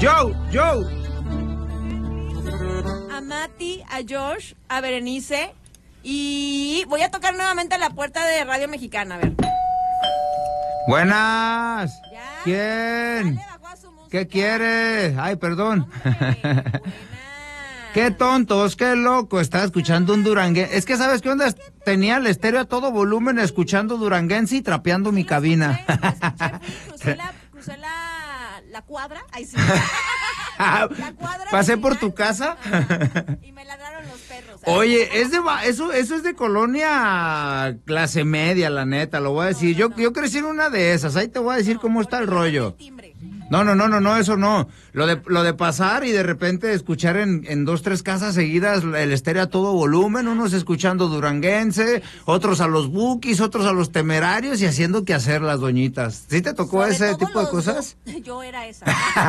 Joe. A Mati, a Josh, a Berenice. Y voy a tocar nuevamente la puerta de Radio Mexicana, a ver. Buenas. ¿Ya? ¿Quién? Dale, bajó a su música. ¿Qué quieres? Ay, perdón. Hombre, buena. Qué tontos, qué loco. Estaba escuchando un duranguense. Es que, ¿sabes qué onda? Tenía el estéreo a todo volumen escuchando duranguense y trapeando mi cabina. Crucé la cuadra. Ahí sí. Ah, La cuadra pasé por vecinal. tu casa. Ajá, y me ladraron los perros. Oye, eso es de colonia clase media, la neta, lo voy a decir. Yo crecí en una de esas, ahí te voy a decir cómo está el rollo. No, eso no. Lo de pasar y de repente escuchar en 2, 3 casas seguidas el estéreo a todo volumen, unos escuchando duranguense, otros a los Bukis, otros a los Temerarios y haciendo que hacer las doñitas. ¿Sí te tocó Sobre ese todo tipo de los cosas? Yo era esa.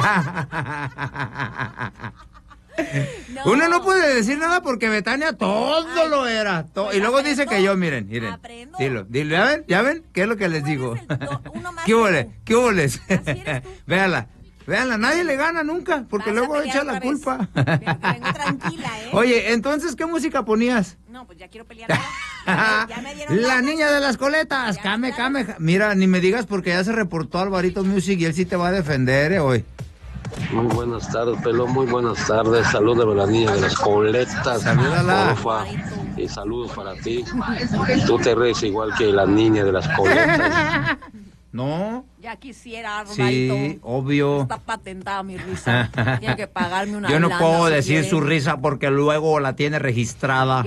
Uno no puede decir nada porque Betania todo lo era. pues y luego dice aprendo, que yo, miren. aprendo. Dilo, ¿ya ven? ¿Qué es lo que les digo? Uno más ¿Qué que huele? tú. ¿Qué hules? Así eres tú. Véanla, nadie le gana nunca, porque Vas a luego pelear echa la otra vez. culpa. Vengo tranquila, ¿eh? Oye, entonces, ¿qué música ponías? No, pues ya quiero pelear ahora. Ya me dieron La ganas. niña de las coletas, Ya, came. claro. Mira, ni me digas porque ya se reportó Alvarito Music y él sí te va a defender, hoy. Muy buenas tardes, Pelón, muy buenas tardes. Saludos a la niña de las coletas. Salúdala. Porfa. Y saludos para ti. Tú te ríes igual que la niña de las coletas. No, Ya quisiera, Arvalito. sí, obvio. Está patentada mi risa. Tiene que pagarme una Yo no lana puedo si decir quiere. su risa porque luego la tiene registrada.